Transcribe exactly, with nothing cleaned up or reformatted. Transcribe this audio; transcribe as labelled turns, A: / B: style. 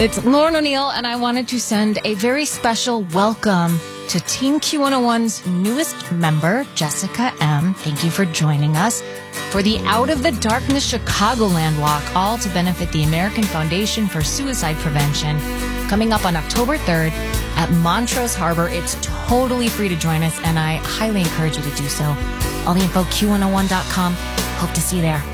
A: It's Lauren O'Neill, and I wanted to send a very special welcome to Team Q one oh one's newest member, Jessica M. Thank you for joining us for the Out of the Darkness Chicagoland Walk, all to benefit the American Foundation for Suicide Prevention, coming up on October third at Montrose Harbor. It's totally free to join us, and I highly encourage you to do so. All the info, Q one oh one dot com. Hope to see you there.